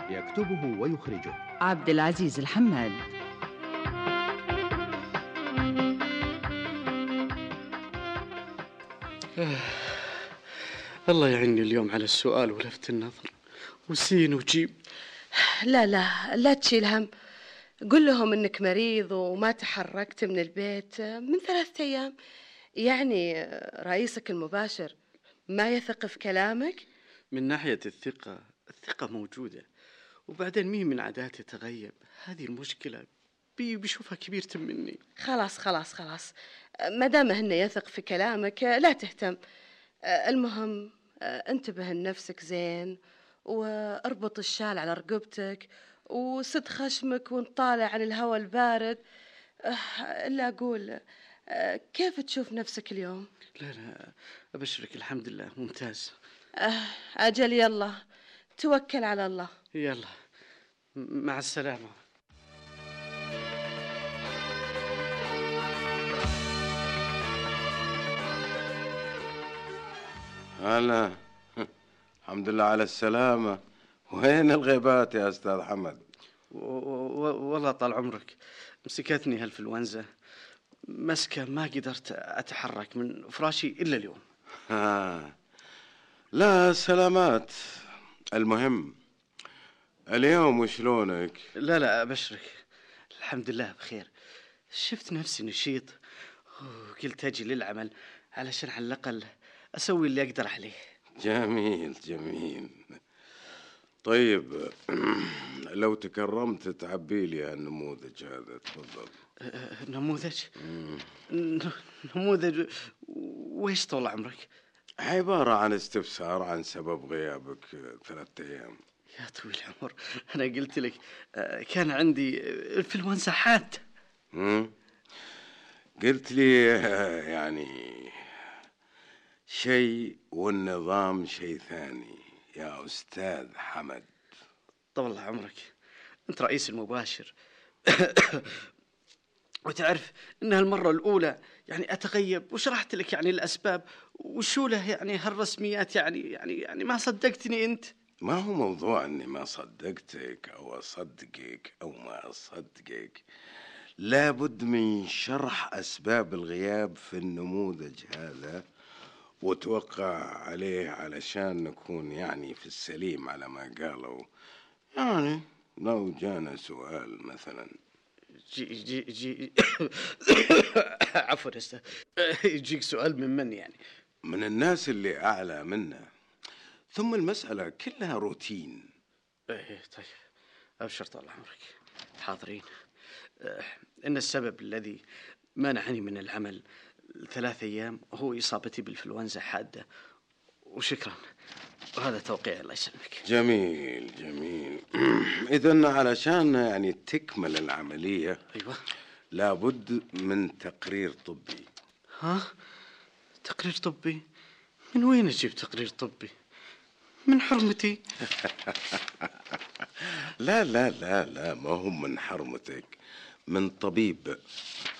يكتبه ويخرجه عبد العزيز الحماد. الله يعيني اليوم على السؤال ولفت النظر وسين وجيم. لا لا لا تشيل هم. قل لهم انك مريض وما تحركت من البيت من 3 أيام. يعني رئيسك المباشر ما يثق في كلامك. من ناحية الثقة موجودة، وبعدين مين من عاداتي تغيب. هذه المشكلة بيشوفها كبيرة مني. خلاص ما دام هن يثق في كلامك لا تهتم. المهم انتبه لنفسك زين، واربط الشال على رقبتك وسد خشمك وانطالع عن الهواء البارد. إلا أقول كيف تشوف نفسك اليوم؟ لا أبشرك الحمد لله ممتاز. أجل يلا توكل على الله. يلا مع السلامة. هلا. الحمد لله على السلامة. وين الغيبات يا أستاذ حمد؟ والله طال عمرك مسكتني هالفلونزا مسكة، ما قدرت أتحرك من فراشي إلا اليوم. لا سلامات. المهم اليوم وشلونك؟ لا أبشرك الحمد لله بخير. شفت نفسي نشيط وقلت أجي للعمل علشان على الأقل أسوي اللي أقدر عليه. جميل. طيب لو تكرمت تعبي لي النموذج هذا تفضل. نموذج ويش طول عمرك؟ عبارة عن استفسار عن سبب غيابك 3 أيام. يا طويل العمر أنا قلت لك كان عندي الإنفلونزا حاد. قلت لي يعني شيء والنظام شيء ثاني يا أستاذ حمد. طول عمرك أنت رئيس المباشر وتعرف إنها المرة الأولى يعني أتغيب، وشرحت لك يعني الأسباب وشو له يعني هالرسميات. يعني ما صدقتني أنت. ما هو موضوع أني ما صدقتك أو أصدقك أو ما أصدقك، لابد من شرح أسباب الغياب في النموذج هذا وتوقع عليه علشان نكون يعني في السليم على ما قالوا. يعني لو جانا سؤال مثلا جي عفوا أستاذ، يجيك سؤال من يعني؟ من الناس اللي أعلى منا. ثم المسألة كلها روتين. إيه طيب أبشر طال عمرك حاضرين. إن السبب الذي منعني من العمل 3 أيام هو إصابتي بالإنفلونزا حادة، وشكرا. وهذا توقيع الله يسلمك. جميل. إذن علشان يعني تكمل العملية أيوة لابد من تقرير طبي. تقرير طبي؟ من وين أجيب تقرير طبي؟ من حرمتي. لا ما هو من حرمتك، من طبيب